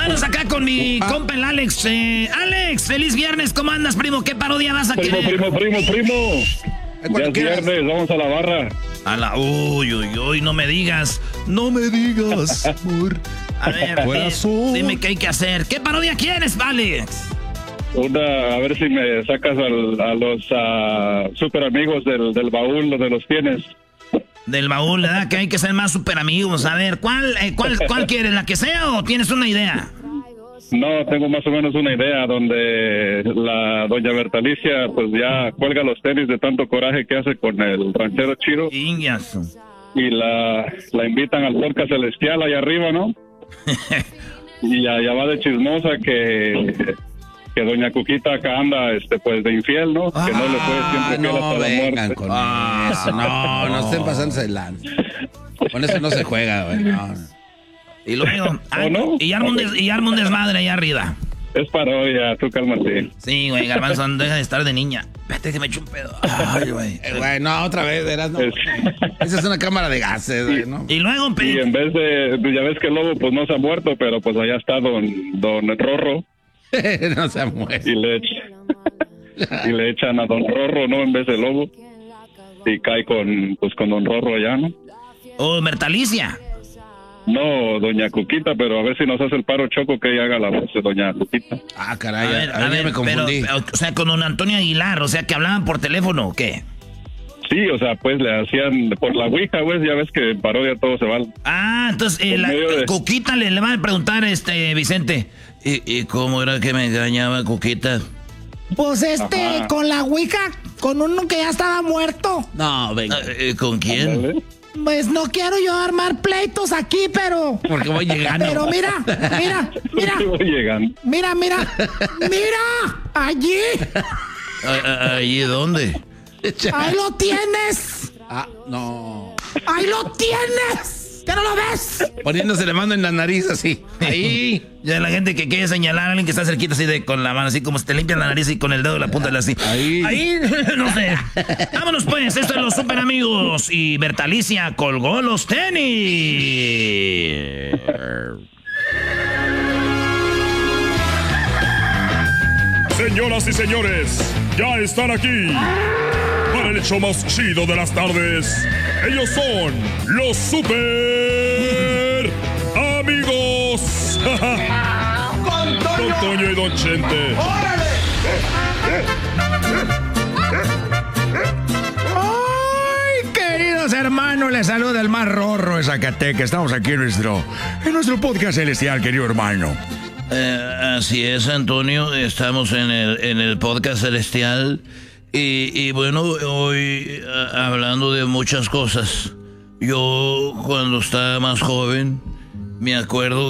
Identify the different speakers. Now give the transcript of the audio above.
Speaker 1: Vamos acá con mi compa el Alex. Alex, feliz viernes, ¿cómo andas, primo? ¿Qué parodia vas a querer?
Speaker 2: Primo. Ya es viernes, vamos a la barra.
Speaker 1: Uy, no me digas. No me digas, amor. A ver, dime qué hay que hacer. ¿Qué parodia quieres, Alex?
Speaker 2: A ver si me sacas a los super amigos del baúl, donde los tienes.
Speaker 1: Del baúl, ¿verdad? Que hay que ser más super amigos. A ver, ¿cuál quieres? ¿La que sea o tienes una idea?
Speaker 2: No, tengo más o menos una idea donde la doña Bertalicia pues ya cuelga los tenis de tanto coraje que hace con el ranchero Chiro. Y la invitan al podcast celestial allá arriba, ¿no? Y allá va de chismosa que doña Cuquita acá anda pues de infiel, ¿no? Que no le fue siempre fiel hasta la muerte.
Speaker 3: Con eso. No estén pasándose de lanza. Con eso no se juega, güey. No.
Speaker 1: Y luego, y arma un desmadre allá arriba.
Speaker 2: Es parodia, tú cálmate.
Speaker 1: Sí, güey, Garbanzo, deja de estar de niña. Vete que me echo un pedo. Ay, güey.
Speaker 3: Güey, no, otra vez, verás, no. Esa es una cámara de gases, güey, ¿no?
Speaker 1: Y luego,
Speaker 2: y en vez de, ya ves que el lobo pues no se ha muerto, pero pues allá está don Rorro.
Speaker 3: No se ha muerto.
Speaker 2: Y le echan a don Rorro, ¿no? En vez de lobo. Y cae con don Rorro allá, ¿no?
Speaker 1: Oh, Bertalicia.
Speaker 2: No, doña Cuquita, pero a ver si nos hace el paro Choco que ella haga la voz de doña Cuquita.
Speaker 3: Ah, caray, a ver, me confundí.
Speaker 1: Pero, o sea, con don Antonio Aguilar, o sea, que hablaban por teléfono, ¿o qué?
Speaker 2: Sí, o sea, pues le hacían por la ouija, güey, ya ves que en parodia todo se va.
Speaker 1: Ah, entonces, Cuquita le va a preguntar, Vicente, ¿y cómo era que me engañaba Cuquita?
Speaker 4: Pues
Speaker 1: Ajá.
Speaker 4: con la ouija, con uno que ya estaba muerto.
Speaker 3: No, venga.
Speaker 1: ¿Con quién?
Speaker 2: ¿Vale?
Speaker 4: Pues no quiero yo armar pleitos aquí, pero...
Speaker 3: Porque voy llegando.
Speaker 4: Pero mira.
Speaker 2: Voy llegando.
Speaker 4: Mira, allí.
Speaker 1: ¿Allí dónde?
Speaker 4: Ahí lo tienes.
Speaker 3: No.
Speaker 4: Ahí lo tienes. ¿Ya no lo ves?
Speaker 3: Poniéndose la mano en la nariz así.
Speaker 1: Ahí. Ya la gente que quiere señalar a alguien que está cerquita así con la mano, así como se te limpian la nariz y con el dedo la punta de así. Ahí, no sé. Vámonos pues, esto es Los Super Amigos. Y Bertalicia colgó los tenis.
Speaker 5: Señoras y señores, ya están aquí para el show más chido de las tardes. Ellos son los Super Amigos. Don Toño y Don Chente.
Speaker 6: ¡Ay, queridos hermanos! Les saluda el más rorro de Zacatecas. Estamos aquí en nuestro podcast celestial, querido hermano.
Speaker 1: Así es, Antonio. Estamos en el podcast celestial. Y bueno, hoy hablando de muchas cosas. Yo, cuando estaba más joven, me acuerdo